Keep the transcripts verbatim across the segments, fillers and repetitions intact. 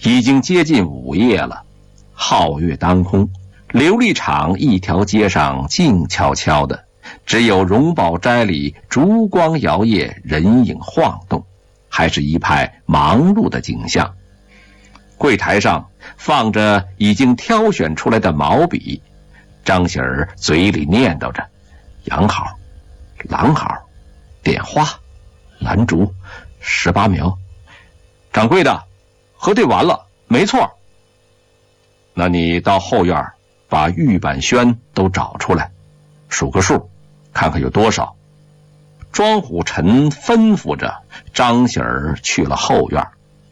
已经接近午夜了，皓月当空，琉璃厂一条街上静悄悄的，只有荣宝斋里烛光摇曳，人影晃动，还是一派忙碌的景象。柜台上放着已经挑选出来的毛笔，张喜儿嘴里念叨着羊好、狼好、点花、兰竹、十八苗。掌柜的，核对完了，没错。那你到后院把玉板轩都找出来，数个数，看看有多少。庄虎臣吩咐着，张喜儿去了后院。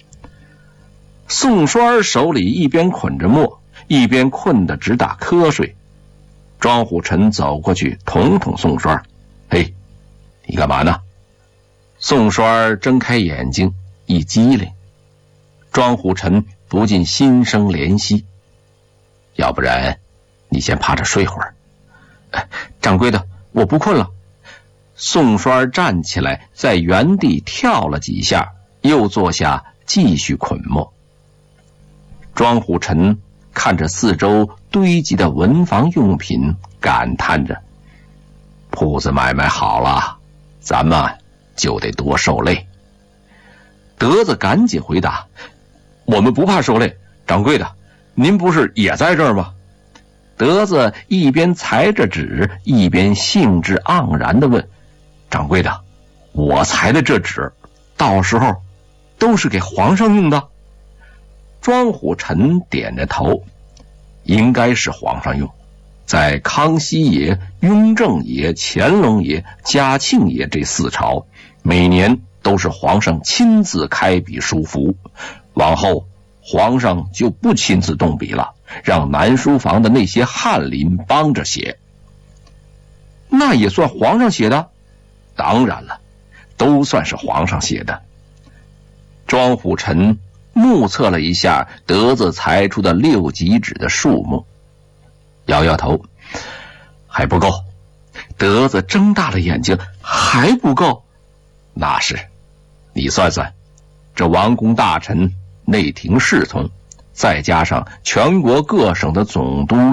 宋栓手里一边捆着墨，一边困得直打瞌睡。庄虎臣走过去捅捅宋栓：“嘿，你干嘛呢？”宋栓睁开眼睛，一激灵。庄虎臣不禁心生怜惜：“要不然你先趴着睡会儿。”“哎，掌柜的，我不困了。”宋栓站起来，在原地跳了几下，又坐下继续捆墨。庄虎臣看着四周堆积的文房用品，感叹着：“铺子买卖好了，咱们就得多受累。”德子赶紧回答：“我们不怕受累，掌柜的，您不是也在这儿吗？”德子一边裁着纸，一边兴致盎然地问：“掌柜的，我裁的这纸，到时候都是给皇上用的？”庄虎臣点着头：“应该是皇上用，在康熙爷、雍正爷、乾隆爷、嘉庆爷这四朝，每年都是皇上亲自开笔书符，往后皇上就不亲自动笔了，让南书房的那些翰林帮着写。”“那也算皇上写的？”“当然了，都算是皇上写的。”庄虎臣目测了一下德子裁出的六级纸的数目，摇摇头：“还不够。”德子睁大了眼睛：“还不够？”“那是，你算算，这王公大臣、内廷侍从，再加上全国各省的总督、